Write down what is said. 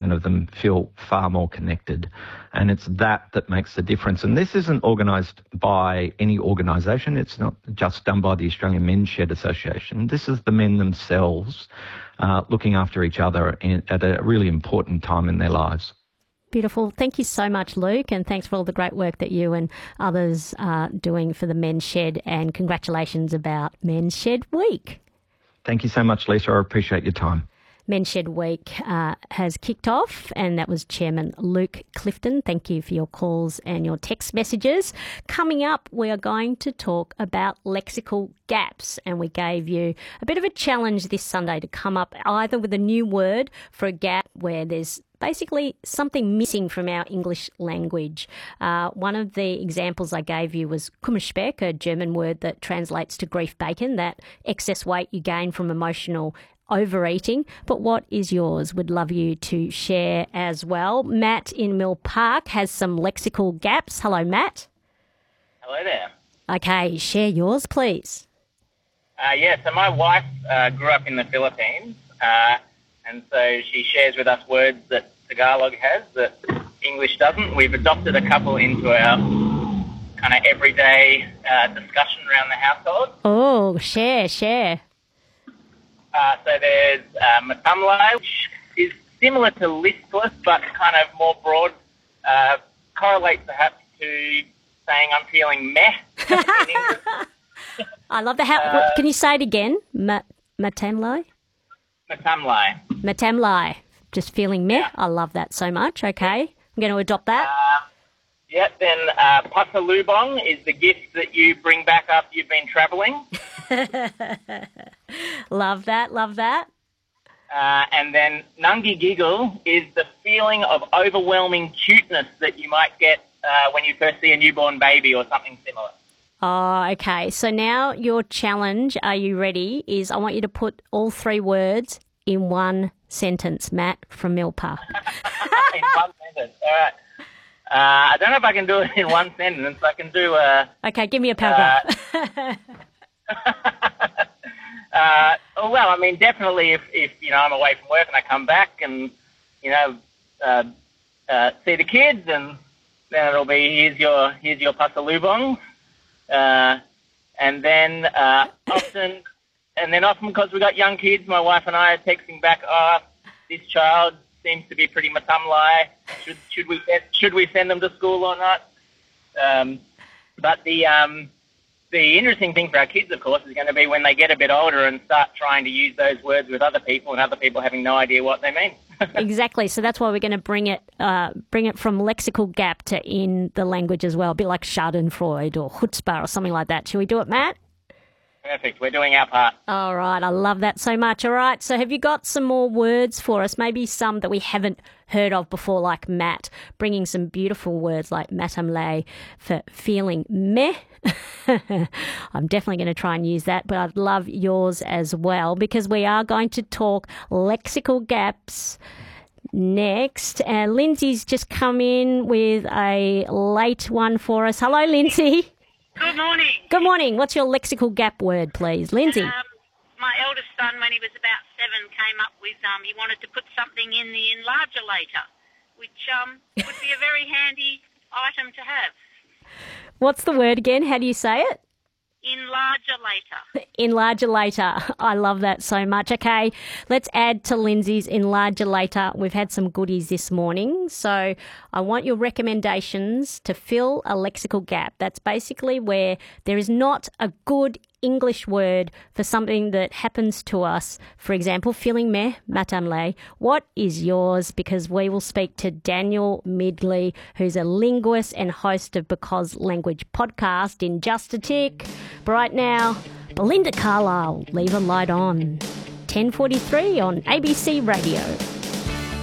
97% of them feel far more connected. And it's that makes the difference. And this isn't organised by any organisation. It's not just done by the Australian Men's Shed Association. This is the men themselves looking after each other at a really important time in their lives. Beautiful. Thank you so much, Luke, and thanks for all the great work that you and others are doing for the Men's Shed, and congratulations about Men's Shed Week. Thank you so much, Lisa. I appreciate your time. Men's Shed Week has kicked off, and that was Chairman Luke Clifton. Thank you for your calls and your text messages. Coming up, we are going to talk about lexical gaps, and we gave you a bit of a challenge this Sunday to come up either with a new word for a gap where there's basically something missing from our English language. One of the examples I gave you was Kummerspeck, a German word that translates to grief bacon, that excess weight you gain from emotional overeating. But what is yours? Would love you to share as well. Matt in Mill Park has some lexical gaps. Hello, Matt. Hello there. Okay, share yours, please. So my wife grew up in the Philippines, and so she shares with us words that Tagalog has that English doesn't. We've adopted a couple into our kind of everyday discussion around the household. Oh, share. So there's matamlay, which is similar to listless, but kind of more broad, correlates perhaps to saying I'm feeling meh in English. I love that. Can you say it again? Matamlay? Matamlay. Just feeling meh. Yeah. I love that so much. Okay. I'm going to adopt that. Then pasalubong is the gift that you bring back after you've been travelling. Love that. And then Nungi Giggle is the feeling of overwhelming cuteness that you might get when you first see a newborn baby or something similar. Oh, okay. So now your challenge, are you ready, is I want you to put all three words in one sentence, Matt from Mill Park. In one sentence, all right. I don't know if I can do it in one sentence. I can do Okay, give me a paragraph. Well, I mean, definitely if I'm away from work and I come back and, see the kids, and then it'll be, here's your pasalubong. And then often because we've got young kids, my wife and I are texting back, this child seems to be pretty matamlay. Should we send them to school or not? But the interesting thing for our kids, of course, is going to be when they get a bit older and start trying to use those words with other people and other people having no idea what they mean. Exactly. So that's why we're going to bring it from lexical gap to in the language as well, a bit like schadenfreude or chutzpah or something like that. Shall we do it, Matt? Perfect. We're doing our part. All right. I love that so much. All right. So have you got some more words for us? Maybe some that we haven't heard of before, like Matt, bringing some beautiful words like matamlay for feeling meh. I'm definitely going to try and use that, but I'd love yours as well, because we are going to talk lexical gaps next. And Lindsay's just come in with a late one for us. Hello, Lindsay. Good morning. Good morning. What's your lexical gap word, please? Lindsay. My eldest son, when he was about 7, came up with, he wanted to put something in the enlarger later, which would be a very handy item to have. What's the word again? How do you say it? Enlarger later. Enlarger later. I love that so much. Okay, let's add to Lindsay's enlarger later. We've had some goodies this morning. So I want your recommendations to fill a lexical gap. That's basically where there is not a good English word for something that happens to us. For example, feeling meh, matamlay. What is yours? Because we will speak to Daniel Midgley, who's a linguist and host of Because Language podcast in just a tick. But right now, Belinda Carlisle, Leave a Light On. 10:43 on ABC Radio.